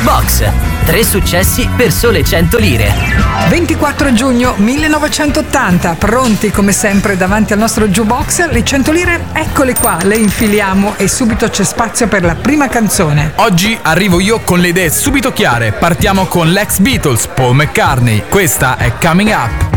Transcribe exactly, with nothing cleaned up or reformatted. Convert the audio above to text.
Jukebox. Tre successi per sole cento lire. ventiquattro giugno millenovecentottanta, pronti come sempre davanti al nostro jukebox. Le cento lire, eccole qua, le infiliamo e subito c'è spazio per la prima canzone. Oggi arrivo io con le idee subito chiare. Partiamo con l'ex Beatles, Paul McCartney. Questa è Coming Up.